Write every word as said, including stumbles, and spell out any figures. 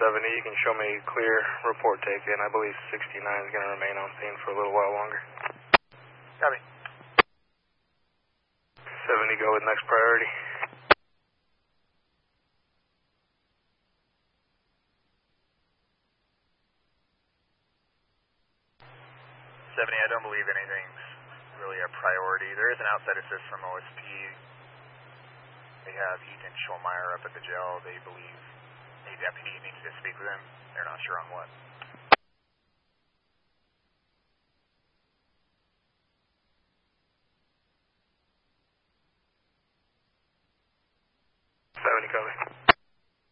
seventy, you can show me clear report taken. I believe sixty-nine is going to remain on scene for a little while longer. Copy. seventy, go with next priority. seventy, I don't believe anything's really a priority. There is an outside assist from O S P. They have Ethan Schulmeyer up at the jail. They believe a deputy needs to speak with him. They're not sure on what. seventy, cover.